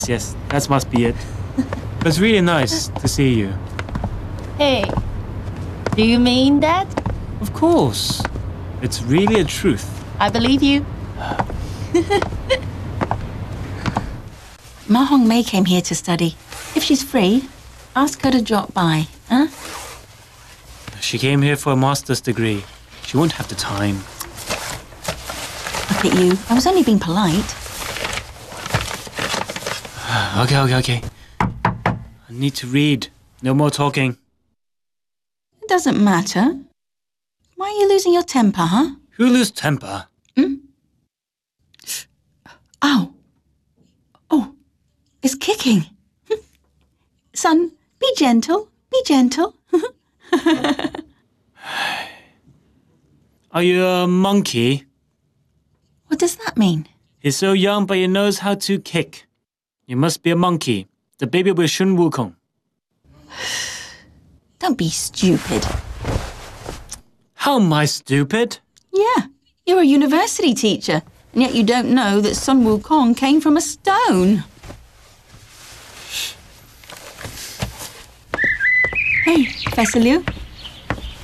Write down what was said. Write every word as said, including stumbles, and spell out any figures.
Yes, that must be it. It was really nice to see you. Hey, do you mean that? Of course. It's really a truth. I believe you. Ma Hongmei came here to study. If she's free, ask her to drop by, huh? She came here for a master's degree. She won't have the time. Look at you. I was only being polite. Okay, okay, okay. I need to read. No more talking. It doesn't matter. Why are you losing your temper, huh? Who lose temper? Hmm? Oh. Oh. It's kicking. Son, be gentle. Be gentle. Are you a monkey? What does that mean? He's so young, but he knows how to kick. You must be a monkey. The baby with Shun Wukong. Don't be stupid. How am I stupid? Yeah, you're a university teacher, and yet you don't know that Sun Wukong came from a stone. Hey, Professor Liu.